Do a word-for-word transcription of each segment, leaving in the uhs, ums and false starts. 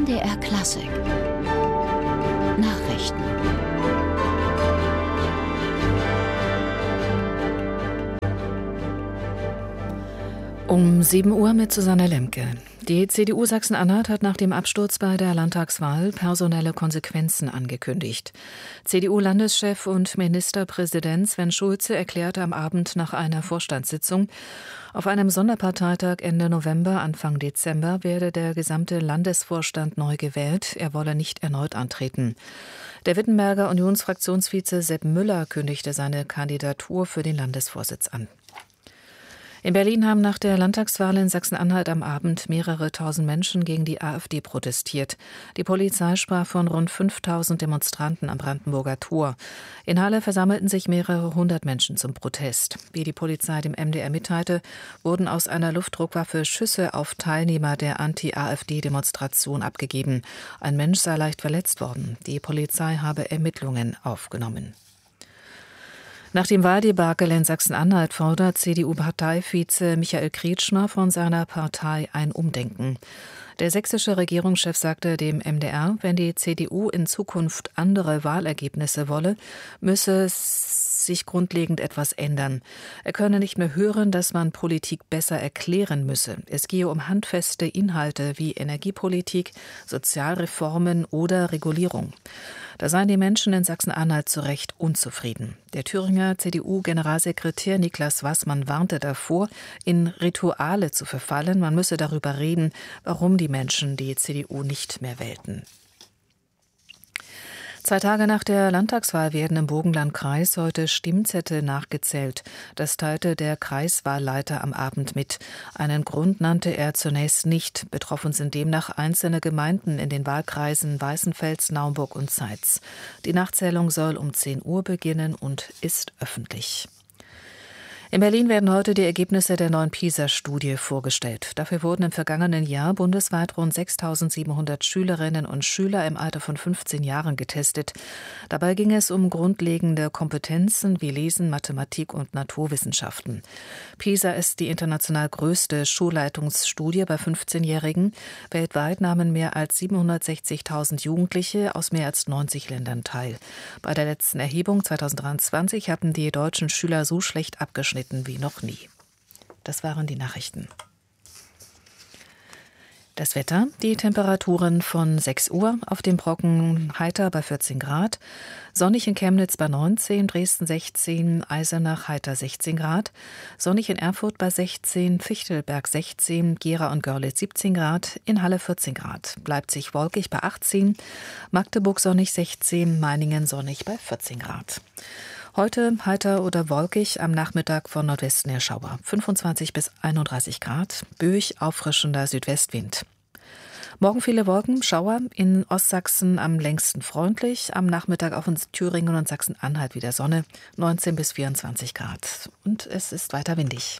D R Klassik Nachrichten. Um sieben Uhr mit Susanne Lemke. Die C D U Sachsen-Anhalt hat nach dem Absturz bei der Landtagswahl personelle Konsequenzen angekündigt. C D U-Landeschef und Ministerpräsident Sven Schulze erklärte am Abend nach einer Vorstandssitzung, auf einem Sonderparteitag Ende November, Anfang Dezember werde der gesamte Landesvorstand neu gewählt. Er wolle nicht erneut antreten. Der Wittenberger Unionsfraktionsvize Sepp Müller kündigte seine Kandidatur für den Landesvorsitz an. In Berlin haben nach der Landtagswahl in Sachsen-Anhalt am Abend mehrere tausend Menschen gegen die AfD protestiert. Die Polizei sprach von rund fünftausend Demonstranten am Brandenburger Tor. In Halle versammelten sich mehrere hundert Menschen zum Protest. Wie die Polizei dem M D R mitteilte, wurden aus einer Luftdruckwaffe Schüsse auf Teilnehmer der Anti-AfD-Demonstration abgegeben. Ein Mensch sei leicht verletzt worden. Die Polizei habe Ermittlungen aufgenommen. Nach dem Wahldebakel in Sachsen-Anhalt fordert C D U-Parteivize Michael Kretschmer von seiner Partei ein Umdenken. Der sächsische Regierungschef sagte dem M D R, wenn die C D U in Zukunft andere Wahlergebnisse wolle, müsse sich grundlegend etwas ändern. Er könne nicht mehr hören, dass man Politik besser erklären müsse. Es gehe um handfeste Inhalte wie Energiepolitik, Sozialreformen oder Regulierung. Da seien die Menschen in Sachsen-Anhalt zu Recht unzufrieden. Der Thüringer C D U-Generalsekretär Niklas Wassmann warnte davor, in Rituale zu verfallen. Man müsse darüber reden, warum die Menschen die C D U nicht mehr wählten. Zwei Tage nach der Landtagswahl werden im Burgenlandkreis heute Stimmzettel nachgezählt. Das teilte der Kreiswahlleiter am Abend mit. Einen Grund nannte er zunächst nicht. Betroffen sind demnach einzelne Gemeinden in den Wahlkreisen Weißenfels, Naumburg und Zeitz. Die Nachzählung soll um zehn Uhr beginnen und ist öffentlich. In Berlin werden heute die Ergebnisse der neuen PISA-Studie vorgestellt. Dafür wurden im vergangenen Jahr bundesweit rund sechstausendsiebenhundert Schülerinnen und Schüler im Alter von fünfzehn Jahren getestet. Dabei ging es um grundlegende Kompetenzen wie Lesen, Mathematik und Naturwissenschaften. PISA ist die international größte Schulleitungsstudie bei fünfzehnjährigen. Weltweit nahmen mehr als siebenhundertsechzigtausend Jugendliche aus mehr als neunzig Ländern teil. Bei der letzten Erhebung zweitausenddreiundzwanzig hatten die deutschen Schüler so schlecht abgeschnitten wie noch nie. Das waren die Nachrichten. Das Wetter, die Temperaturen von sechs Uhr, auf dem Brocken heiter bei vierzehn Grad, sonnig in Chemnitz bei neunzehn, Dresden sechzehn, Eisenach heiter sechzehn Grad, sonnig in Erfurt bei sechzehn, Fichtelberg sechzehn, Gera und Görlitz siebzehn Grad, in Halle vierzehn Grad, Leipzig wolkig bei achtzehn, Magdeburg sonnig sechzehn, Meiningen sonnig bei vierzehn Grad. Heute heiter oder wolkig, am Nachmittag von Nordwesten her Schauer. fünfundzwanzig bis einunddreißig Grad, böig auffrischender Südwestwind. Morgen viele Wolken, Schauer, in Ostsachsen am längsten freundlich, am Nachmittag auch in Thüringen und Sachsen-Anhalt wieder Sonne, neunzehn bis vierundzwanzig Grad. Und es ist weiter windig.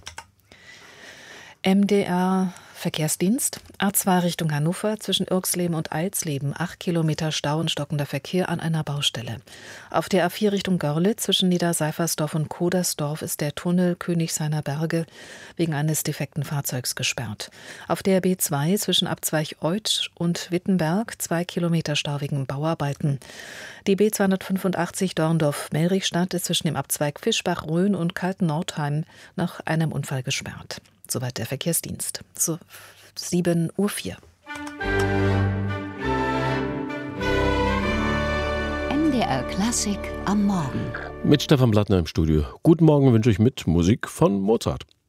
M D R Verkehrsdienst, A zwei Richtung Hannover, zwischen Irxleben und Eilsleben, acht Kilometer Stau und stockender Verkehr an einer Baustelle. Auf der A vier Richtung Görlitz, zwischen Niederseifersdorf und Kodersdorf, ist der Tunnel König seiner Berge wegen eines defekten Fahrzeugs gesperrt. Auf der B zwei zwischen Abzweig Eutsch und Wittenberg, zwei Kilometer Stau wegen Bauarbeiten. Die B zweihundertfünfundachtzig Dorndorf-Melrichstadt ist zwischen dem Abzweig Fischbach-Rhön und Kalten-Nordheim nach einem Unfall gesperrt. Soweit der Verkehrsdienst. So sieben Uhr vier. M D R Klassik am Morgen. Mit Stefan Blattner im Studio. Guten Morgen wünsche ich mit Musik von Mozart.